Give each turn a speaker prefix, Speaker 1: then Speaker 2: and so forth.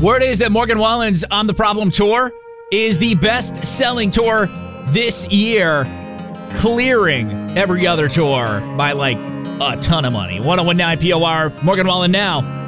Speaker 1: Word is that Morgan Wallen's On the Problem tour is the best-selling tour this year, clearing every other tour by like a ton of money. 101.9 POR, Morgan Wallen now.